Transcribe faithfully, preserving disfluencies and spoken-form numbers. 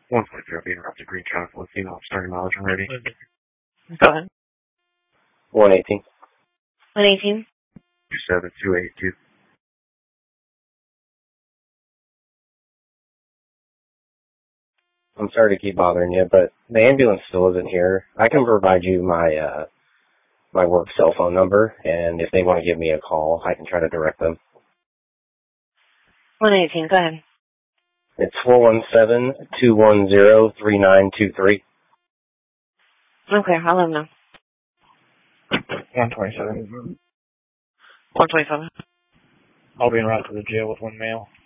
one point zero being routed to Green County for female starting mileage and ready. Go ahead. one eighteen. one eighteen. two seven two eight two. I'm sorry to keep bothering you, but the ambulance still isn't here. I can provide you my uh, my work cell phone number, and if they want to give me a call, I can try to direct them. one eighteen, go ahead. It's four one seven, two one zero, three nine two three. Okay, I'll let them know. one twenty-seven. one twenty-seven. I'll be en route to the jail with one male.